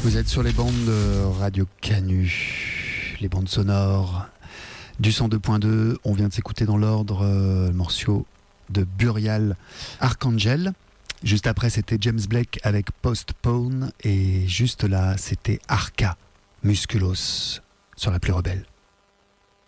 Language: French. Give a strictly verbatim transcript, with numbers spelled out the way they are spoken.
Vous êtes sur les bandes de Radio Canu, les bandes sonores du cent deux point deux. On vient de s'écouter dans l'ordre euh, le morceau de Burial, Archangel. Juste après, c'était James Blake avec Postpone. Et juste là, c'était Arca, Musculos, sur la plus rebelle.